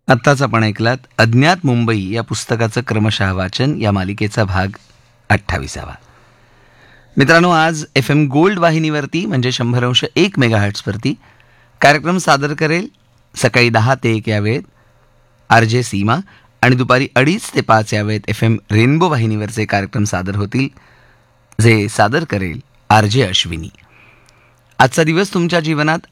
आत्ताच आपण ऐकलात अज्ञात मुंबई या पुस्तकाचं क्रमशः वाचन या मालिकेचा भाग 28. मित्रांनो, आज FM गोल्ड वाहिनीवरती म्हणजे 100.1 मेगाहर्ट्झवरती कार्यक्रम सादर करेल सकाळी 10 ते 1 या वेळेत RJ सीमा आणि दुपारी 2:30 ते 5 या वेळेत FM रेनबो वाहिनीवरचे कार्यक्रम सादर होतील, जे सादर करेल RJ अश्विनी. आजचा दिवस तुमच्या जीवनात